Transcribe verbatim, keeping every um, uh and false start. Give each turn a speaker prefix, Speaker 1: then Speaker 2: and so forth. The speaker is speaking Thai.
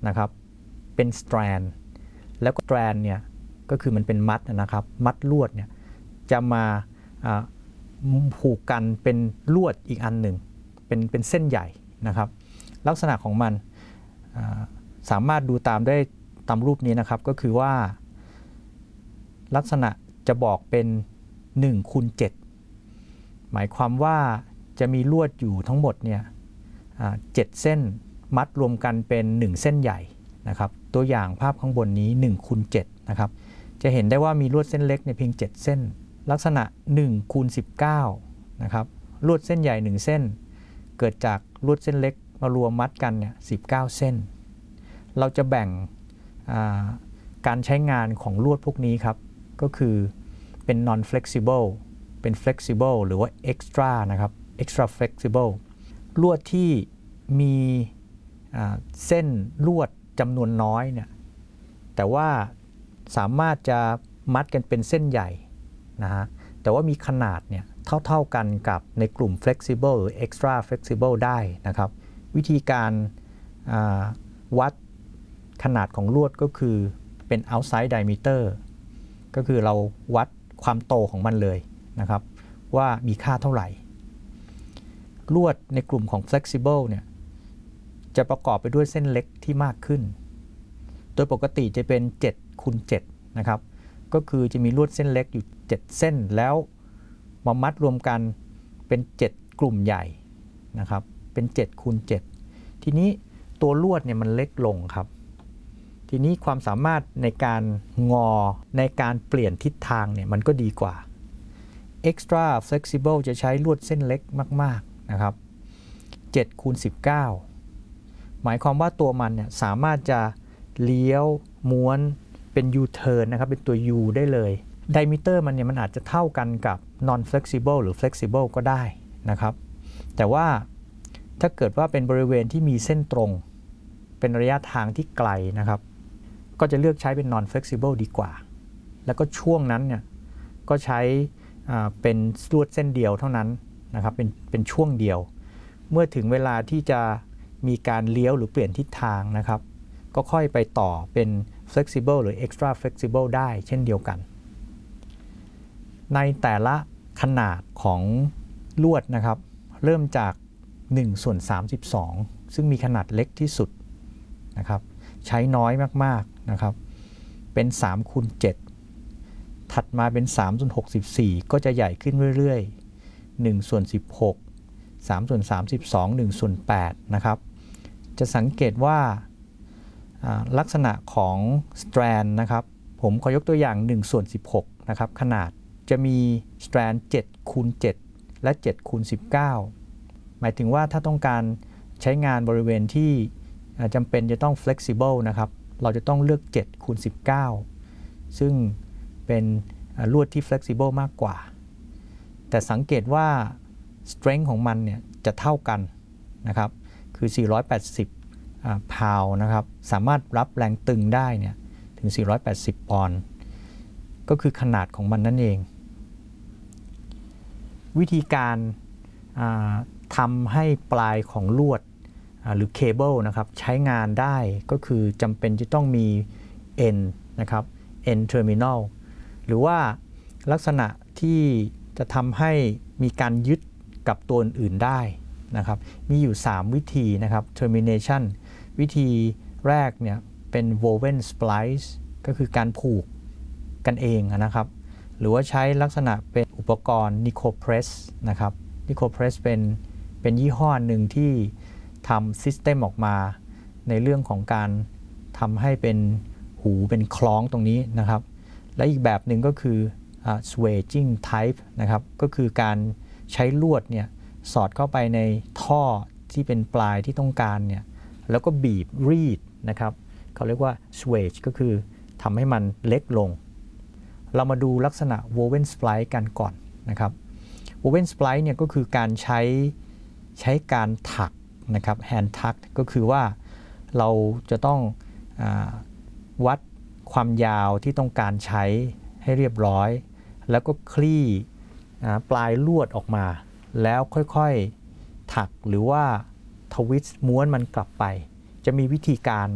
Speaker 1: นะครับเป็นสแตรนแล้วก็สแตรนเนี่ยก็คือมันเป็นมัดนะครับมัดลวดเนี่ยจะมาผูกกันเป็นลวดอีกอันหนึ่งเป็นเป็นเส้นใหญ่นะครับลักษณะของมันสามารถดูตามได้ตามรูปนี้นะครับก็คือว่าลักษณะจะบอกเป็นหนึ่งคูณเจ็ดหมายความว่าจะมีลวดอยู่ทั้งหมดเนี่ยเจ็ดเส้นมัดรวมกันเป็นหนึ่งเส้นใหญ่นะครับตัวอย่างภาพข้างบนนี้หนึ่งคูณเจ็ดนะครับจะเห็นได้ว่ามีลวดเส้นเล็กในเพียงเจ็ดเส้นลักษณะหนึ่งคูณสิบเก้านะครับลวดเส้นใหญ่หนึ่งเส้นเกิดจากลวดเส้นเล็กมารวมมัดกันเนี่ยสิบเก้าเส้นเราจะแบ่งการใช้งานของลวดพวกนี้ครับก็คือเป็น non flexible เป็น flexible หรือว่า extra นะครับ extra flexible ลวดที่มีเส้นลวดจำนวนน้อยเนี่ยแต่ว่าสามารถจะมัดกันเป็นเส้นใหญ่นะฮะแต่ว่ามีขนาดเนี่ยเท่าๆกันกับในกลุ่ม flexible หรือ extra flexible ได้นะครับวิธีการวัดขนาดของลวดก็คือเป็น outside diameter ก็คือเราวัดความโตของมันเลยนะครับว่ามีค่าเท่าไหร่ลวดในกลุ่มของ flexible เนี่ยจะประกอบไปด้วยเส้นเล็กที่มากขึ้นโดยปกติจะเป็นเจ็ดคูณเจ็ดนะครับก็คือจะมีลวดเส้นเล็กอยู่เจ็ดเส้นแล้วมามัดรวมกันเป็นเจ็ดกลุ่มใหญ่นะครับเป็นเจ็ดคูณเจ็ดทีนี้ตัวลวดเนี่ยมันเล็กลงครับทีนี้ความสามารถในการงอในการเปลี่ยนทิศทางเนี่ยมันก็ดีกว่า extra flexible จะใช้ลวดเส้นเล็กมากๆนะครับเจ็ดคูณสิบเก้าหมายความว่าตัวมันเนี่ยสามารถจะเลี้ยวม้วนเป็น U-turn นะครับเป็นตัว U ได้เลย diameter มันเนี่ยมันอาจจะเท่ากันกับ non flexible หรือ flexible ก็ได้นะครับแต่ว่าถ้าเกิดว่าเป็นบริเวณที่มีเส้นตรงเป็นระยะทางที่ไกลนะครับก็จะเลือกใช้เป็น non flexible ดีกว่าแล้วก็ช่วงนั้นเนี่ยก็ใช้เป็นลวดเส้นเดียวเท่านั้นนะครับเป็นเป็นช่วงเดียวเมื่อถึงเวลาที่จะมีการเลี้ยวหรือเปลี่ยนทิศทางนะครับก็ค่อยไปต่อเป็น flexible หรือ extra flexible ได้เช่นเดียวกันในแต่ละขนาดของลวดนะครับเริ่มจากหนึ่งส่วนสามสิบสองซึ่งมีขนาดเล็กที่สุดนะครับใช้น้อยมากๆนะครับเป็นสามคูณเจ็ดถัดมาเป็นสามส่วนหกสิบสี่ก็จะใหญ่ขึ้นเรื่อยๆหนึ่งส่วนสิบหก สามส่วนสามสิบสอง หนึ่งส่วนแปดนะครับจะสังเกตว่าลักษณะของสแตรนนะครับผมขอยกตัวอย่างหนึ่งส่วนสิบหกนะครับขนาดจะมีสแตรนเจ็ดคูณเจ็ดและเจ็ดคูณสิบเก้าหมายถึงว่าถ้าต้องการใช้งานบริเวณที่จำเป็นจะต้อง flexible นะครับเราจะต้องเลือกเจ็ดคูณสิบเก้าซึ่งเป็นลวดที่ flexible มากกว่าแต่สังเกตว่า strength ของมันเนี่ยจะเท่ากันนะครับคือสี่ร้อยแปดสิบพาวน์นะครับสามารถรับแรงตึงได้เนี่ยถึงสี่ร้อยแปดสิบปอนด์ก็คือขนาดของมันนั่นเองวิธีการทำให้ปลายของลวดหรือเคเบิลนะครับใช้งานได้ก็คือจำเป็นจะต้องมี end นะครับ end terminal หรือว่าลักษณะที่จะทำให้มีการยึดกับตัวอื่นๆได้นะครับมีอยู่สามวิธีนะครับ termination วิธีแรกเนี่ยเป็น woven splice ก็คือการผูกกันเองนะครับหรือว่าใช้ลักษณะเป็นอุปกรณ์ Nicopress นะครับ Nicopress เป็นเป็นยี่ห้อหนึ่งที่ทำซิสเต็มออกมาในเรื่องของการทำให้เป็นหูเป็นคล้องตรงนี้นะครับและอีกแบบหนึ่งก็คือ uh, swaging type นะครับก็คือการใช้ลวดเนี่ยสอดเข้าไปในท่อที่เป็นปลายที่ต้องการเนี่ยแล้วก็บีบรีดนะครับเขาเรียกว่า swage ก็คือทำให้มันเล็กลงเรามาดูลักษณะ woven splice กันก่อนนะครับ woven splice เนี่ยก็คือการใช้ใช้การถักนะครับ hand tuck ก็คือว่าเราจะต้องอาวัดความยาวที่ต้องการใช้ให้เรียบร้อยแล้วก็คลี่ปลายลวดออกมาแล้วค่อยๆถักหรือว่าทวิสต์ม้วนมันกลับไปจะมีวิธีการ